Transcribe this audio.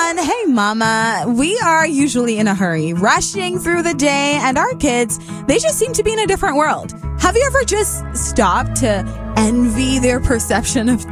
everyone. Hey, Mama. We are usually in a hurry, rushing through the day, and our kids, they just seem to be in a different world. Have you ever just stopped to envy their perception of